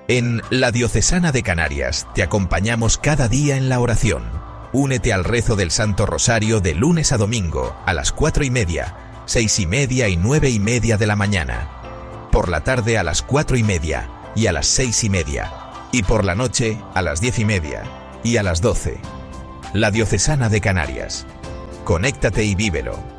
En la Diocesana de Canarias te acompañamos cada día en la oración. Únete al rezo del Santo Rosario de lunes a domingo a las 4:30, 6:30 y 9:30 de la mañana. Por la tarde a las 4:30 y a las 6:30. Y por la noche a las 10:30 y a las 12. La Diocesana de Canarias. Conéctate y vívelo.